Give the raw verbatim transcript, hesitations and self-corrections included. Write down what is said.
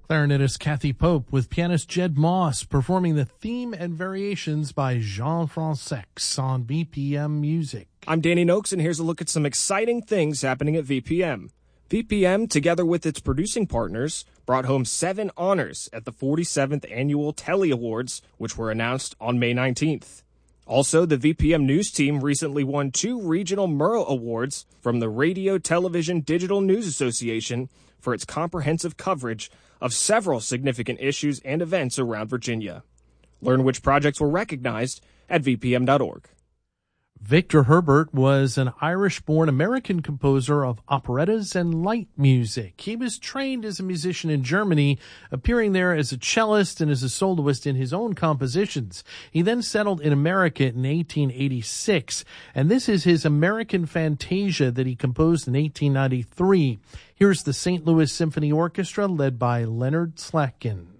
Clarinetist Kathy Pope with pianist Jed Moss performing the theme and variations by Jean Francex on V P M Music. I'm Danny Noakes, and here's a look at some exciting things happening at V P M. V P M, together with its producing partners, brought home seven honors at the forty-seventh Annual Telly Awards, which were announced on May nineteenth. Also, the V P M News team recently won two regional Murrow Awards from the Radio Television Digital News Association for its comprehensive coverage of several significant issues and events around Virginia. Learn which projects were recognized at v p m dot org. Victor Herbert was an Irish-born American composer of operettas and light music. He was trained as a musician in Germany, appearing there as a cellist and as a soloist in his own compositions. He then settled in America in eighteen eighty-six, and this is his American Fantasia that he composed in eighteen ninety-three. Here's the Saint Louis Symphony Orchestra led by Leonard Slatkin.